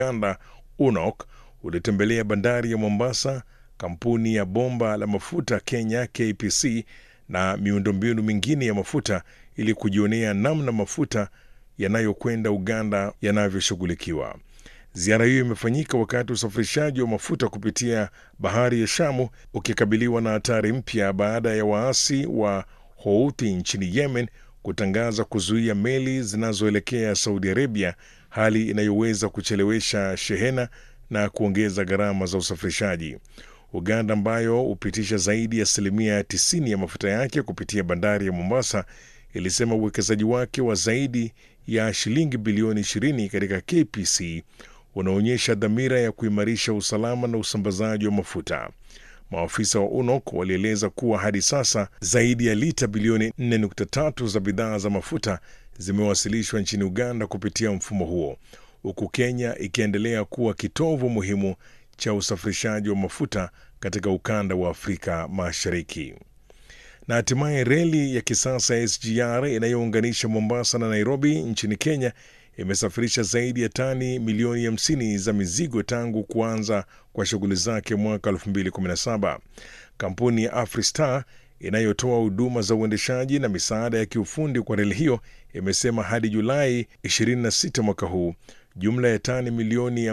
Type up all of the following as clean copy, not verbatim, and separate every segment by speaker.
Speaker 1: Uganda UNOC ulitembelea bandari ya Mombasa, kampuni ya bomba la mafuta Kenya KPC na miundombinu mingine ya mafuta ili kujionea namna mafuta yanayokwenda Uganda yanavyoshughulikiwa. Ziara hiyo imefanyika wakati usafirishaji wa mafuta kupitia bahari ya Shamu ukikabiliwa na hatari mpya baada ya waasi wa Houthi nchini Yemen kutangaza kuzuia meli zinazoelekea Saudi Arabia, hali inayoweza kuchelewesha shehena na kuongeza gharama za usafirishaji. Uganda ambayo hupitisha zaidi ya 90% ya mafuta yake kupitia bandari ya Mombasa ilisema uwekezaji wake wa zaidi ya shilingi bilioni 20 katika KPC unaonyesha dhamira ya kuimarisha usalama na usambazaji wa mafuta. Maafisa wa UNOC walieleza kuwa hadi sasa zaidi ya lita bilioni 4.3 za bidhaa za mafuta zimewasilishwa nchini Uganda kupitia mfumo huo, huku Kenya ikiendelea kuwa kitovu muhimu cha usafirishaji wa mafuta katika ukanda wa Afrika Mashariki. Na hatimaye reli ya kisasa SGR inayounganisha Mombasa na Nairobi nchini Kenya imesafirisha zaidi ya tani milioni 50 za mizigo tangu kuanza kwa shughuli zake mwaka 2017. Kampuni ya Afristar inayotoa huduma za uendeshaji na misaada ya kiufundi kwa reli hiyo imesema hadi Julai 26 mwaka huu jumla ya tani milioni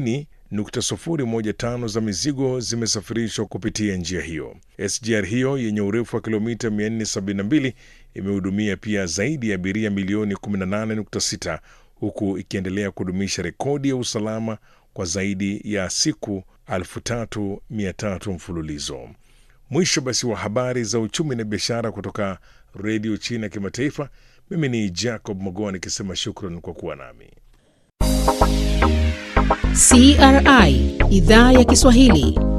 Speaker 1: 50.015 za mizigo zimesafirishwa kupitia njia hiyo. SGR hiyo yenye urefu wa kilomita 472 imehudumia pia zaidi ya abiria milioni 18.6 huku ikiendelea kudumisha rekodi ya usalama kwa zaidi ya siku 3,300 mfululizo. Mwisho basi wa habari za uchumi na biashara kutoka Radio China Kimataifa. Mimi ni Jacob Mogoa nikisema shukran kwa kuwa nami.
Speaker 2: CRI Idhaa ya Kiswahili.